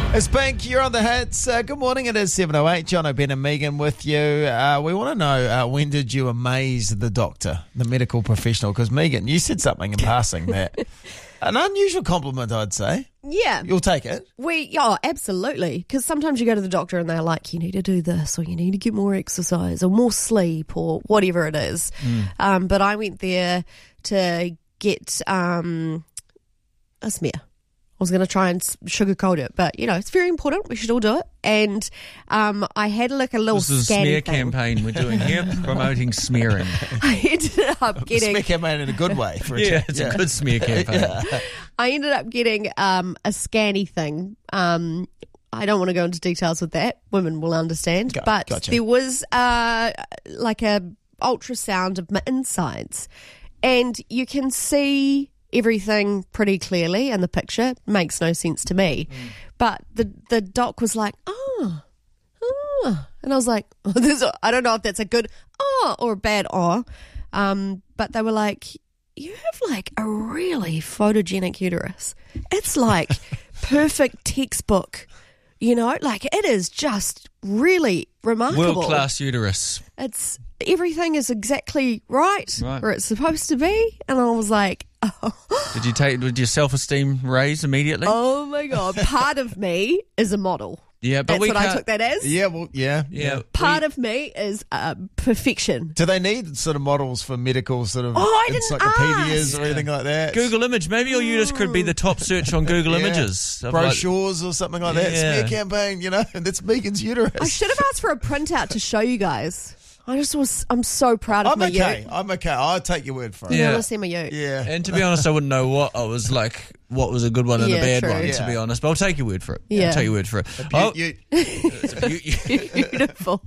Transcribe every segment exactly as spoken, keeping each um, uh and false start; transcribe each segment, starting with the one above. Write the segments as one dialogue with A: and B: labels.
A: It's Pink, you're on the hits. Uh, good morning, it is seven oh eight. Jono, Ben and Megan with you. Uh, we want to know, uh, when did you amaze the doctor, the medical professional? Because Megan, you said something in passing that, an unusual compliment, I'd say.
B: Yeah.
A: You'll take it?
B: We, oh, absolutely. Because sometimes you go to the doctor and they're like, you need to do this, or you need to get more exercise, or more sleep, or whatever it is. Mm. Um, but I went there to get um, a smear. I was going to try and sugarcoat it, but, you know, it's very important. We should all do it. And um, I had like a little
C: This is a
B: smear
C: smear
B: thing.
C: campaign we're doing here, promoting smearing.
B: I ended up getting...
A: Smear campaign in a good way. For a
C: Yeah,
A: ch-
C: it's
A: yeah.
C: a good smear campaign.
A: Yeah.
B: I ended up getting um, a scanny thing. Um, I don't want to go into details with that. Women will understand.
A: Go-
B: but
A: gotcha.
B: there was uh, like a ultrasound of my insides. And you can see everything pretty clearly in the picture. Makes no sense to me. Mm. But the, the doc was like, oh, oh. And I was like, oh, this, I don't know if that's a good oh or a bad oh. Um, but they were like, you have like a really photogenic uterus. It's like perfect textbook, you know, like it is just really remarkable.
C: World-class uterus.
B: It's everything is exactly right,
C: Right.
B: where it's supposed to be. And I was like, oh,
C: Did you take? Did your self-esteem raise immediately?
B: oh my God, part of me is a model.
C: yeah, but
B: That's
C: we
B: what I
C: can't-
B: took that as.
A: Yeah, well, yeah.
C: Yeah,
B: Part
C: we-
B: of me is uh, perfection.
A: Do they need sort of models for medical sort of
B: Oh, I didn't
A: encyclopedias
B: ask.
A: or anything like that?
C: Google image. Maybe your uterus could be the top search on Google
A: Yeah.
C: Images. Of like-
A: Brochures or something like that.
C: Yeah.
A: Smear campaign, you know, that's Megan's uterus.
B: I should have asked for a printout to show you guys. I just was, I'm so proud of
A: I'm
B: my
A: okay.
B: ute.
A: I'm okay. I'll take your word for it.
B: You
C: Yeah.
B: want to see my ute?
A: Yeah.
C: And to be honest, I wouldn't know what I was like. What was a good one and
B: Yeah,
C: a bad
B: true.
C: one,
A: Yeah.
C: to be honest. But I'll take your word for it.
B: Yeah.
C: I'll take your word for it.
A: You-
C: Oh,
A: you-
C: it's a beaut-
B: Beautiful.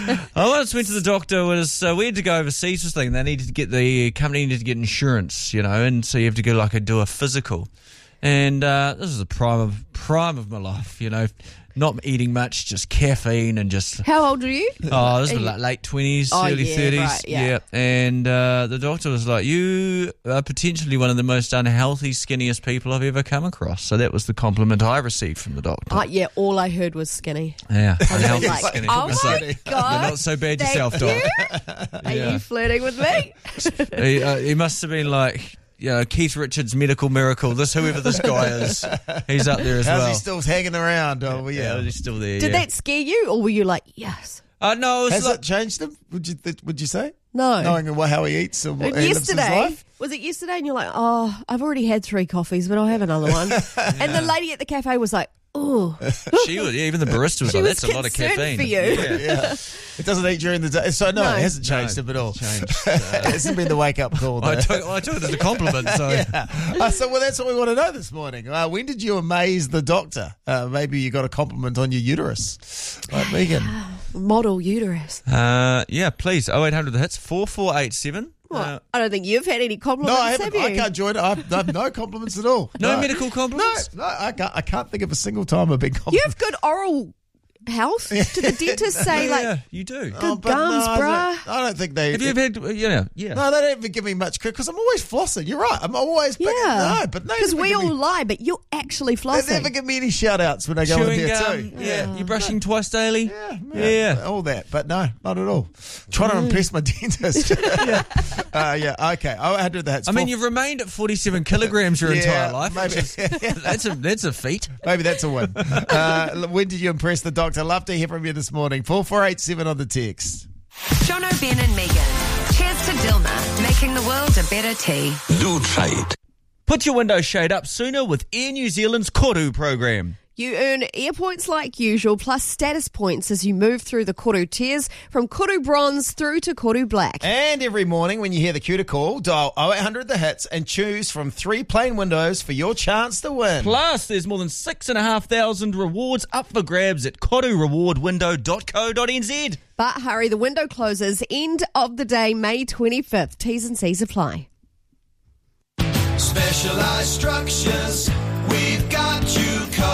C: I once went to the doctor. Was uh, we had to go overseas or something. They needed to get the company needed to get insurance, you know, and so you have to go like a, do a physical. And uh, this is the prime of prime of my life, you know, not eating much, just caffeine and just.
B: How old are you?
C: Oh, this
B: Are
C: was
B: you-
C: like late twenties,
B: Oh,
C: early
B: yeah,
C: thirties.
B: right, yeah.
C: And uh, the doctor was like, you are potentially one of the most unhealthy, skinniest people I've ever come across. So that was the compliment I received from the doctor.
B: Oh, yeah, all I heard was skinny.
C: Yeah, unhealthy,
B: Like,
C: skinny.
B: oh
C: It's
B: my
C: like,
B: God.
C: You're not so bad
B: Thank
C: yourself,
B: you.
C: doc.
B: Are
C: Yeah.
B: you flirting with me?
C: he, uh, he must have been like, you know, Keith Richards' medical miracle. This, whoever this guy is, he's up there as
A: How's
C: well.
A: he still hanging around? Oh, well,
C: yeah,
A: yeah.
C: he's still there.
B: Did
C: yeah.
B: that scare you, or were you like, yes?
C: Uh, no, it was
A: Has
C: like,
A: it changed him? Would you th- would you say?
B: No.
A: Knowing what, how he eats or what he lives his
B: Yesterday,
A: life?
B: was it yesterday? And you're like, oh, I've already had three coffees, but I'll have another one. And the lady at the cafe was like, oh,
C: she was. Yeah, even the barista was
B: she
C: like,
B: was
C: "That's a lot of
B: concerned
C: caffeine."
B: for you.
C: Yeah.
A: Yeah. It doesn't eat during the day. So, no,
B: No.
A: it hasn't changed
C: No,
A: him at all.
C: changed.
A: it hasn't been the wake-up call, though.
C: I took, I took it as a compliment. So
A: Yeah. Uh, so, well, that's what we want to know this morning. Uh, when did you amaze the doctor? Uh, maybe you got a compliment on your uterus. Like Megan.
B: Model uterus.
C: uh, yeah, please. Oh eight hundred the hits four four eight seven.
B: What?
C: Uh,
B: I don't think you've had any
A: No,
B: compliments,
A: I
B: have
A: haven't.
B: you?
A: I can't join it. I've, I've no compliments at all.
C: no, medical compliments.
A: No, no, I can't. I can't think of a single time I've been
B: You
A: complimented.
B: have good oral health. Did the dentist say,
C: yeah,
B: like,
C: yeah, you do.
A: Oh,
B: good
A: but
B: gums,
A: no, I
B: bruh?
A: don't- I don't think they.
C: Have you ever had? You know, yeah.
A: No, they don't even give me much credit because I'm always flossing. You're right. I'm always. Big,
B: yeah.
A: No, but no.
B: Because
A: they
B: we
A: give
B: all
A: me-
B: lie, but you're actually
A: They
B: flossing.
A: never give me any shout outs when I go in
C: Chewing
A: there
C: gum.
A: too.
C: Yeah, you brushing twice daily.
A: Yeah,
C: Yeah.
A: yeah, all that, but no, not at all. Trying to impress my dentist. yeah, uh, yeah, okay. Oh, I had that.
C: I mean, you've remained at forty-seven kilograms your
A: Yeah,
C: entire life.
A: maybe.
C: Which is, that's a that's a feat.
A: Maybe that's a win. Uh, when did you impress the doctor? Love to hear from you this morning. Four four eight seven on the text.
D: Jono, Ben and Megan. Cheers to Dilma, making the world a better tea.
E: Do try it.
C: Put your window shade up sooner with Air New Zealand's Koru program.
B: You earn air points like usual, plus status points as you move through the Koru tiers, from Koru Bronze through to Koru Black.
A: And every morning when you hear the cue to call, dial oh eight hundred the hits and choose from three plain windows for your chance to win.
C: Plus, there's more than six and a half thousand rewards up for grabs at koru reward window dot co dot n z.
B: But hurry, the window closes end of the day, May twenty-fifth. T's and C's apply.
F: Specialized structures, we've got you covered.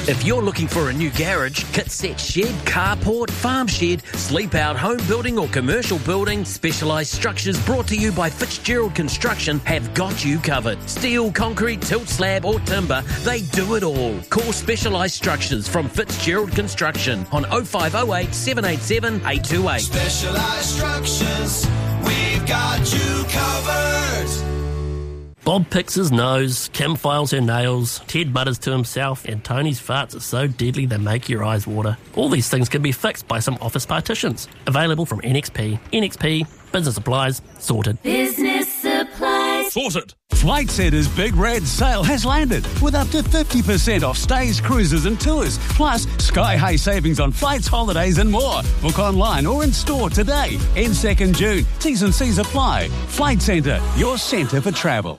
E: If you're looking for a new garage, kit set shed, carport, farm shed, sleep out, home building or commercial building, Specialised Structures brought to you by Fitzgerald Construction have got you covered. Steel, concrete, tilt slab or timber, they do it all. Call Specialised Structures from Fitzgerald Construction on oh five oh eight, seven eight seven, eight two eight.
F: Specialised Structures, we've got you covered.
G: Bob picks his nose, Kim files her nails, Ted mutters to himself, and Tony's farts are so deadly they make your eyes water. All these things can be fixed by some office partitions. Available from N X P. N X P, business supplies, sorted.
H: Business supplies.
I: Sorted. Flight Centre's Big Red Sale has landed with up to fifty percent off stays, cruises and tours. Plus, sky-high savings on flights, holidays and more. Book online or in store today. Ends second June. T's and C's apply. Flight Centre, your centre for travel.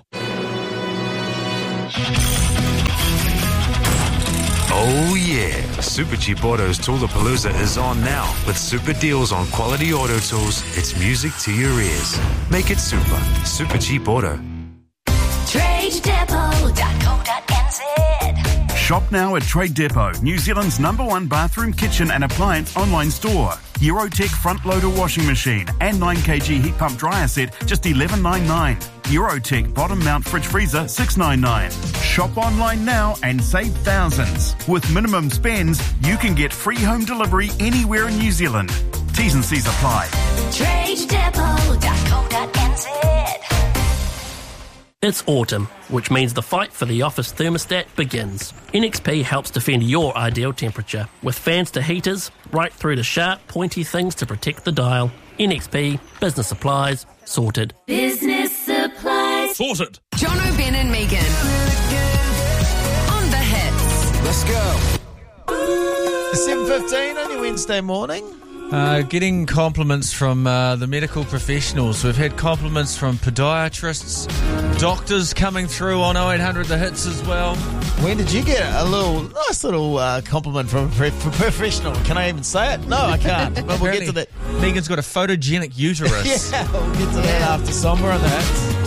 J: Oh yeah, Super Cheap Auto's Toolapalooza is on now with super deals on quality auto tools. It's music to your ears. Make it super. Super Cheap Auto.
H: trade depot dot co dot n z.
K: Shop now at Trade Depot, New Zealand's number one bathroom, kitchen and appliance online store. Eurotech front loader washing machine and nine kilogram heat pump dryer set, just eleven ninety-nine. Eurotech bottom mount fridge freezer, six ninety-nine. Shop online now and save thousands. With minimum spends, you can get free home delivery anywhere in New Zealand. T's and C's apply.
H: trade depot dot co dot n z.
G: It's autumn, which means the fight for the office thermostat begins. N X P helps defend your ideal temperature, with fans to heaters, right through to sharp, pointy things to protect the dial. N X P, business supplies, sorted.
H: Business supplies.
I: Sorted.
D: John O'Ben and Megan. On the hits.
A: Let's go. seven fifteen on your Wednesday morning.
C: Uh, getting compliments from uh, the medical professionals. We've had compliments from podiatrists, doctors coming through on oh eight hundred The Hits as well.
A: When did you get a little, nice little uh, compliment from a pro- professional? Can I even say it? No, I can't. But we'll get to that.
C: Megan's got a photogenic uterus.
A: Yeah, we'll get to that after somewhere on the Hits.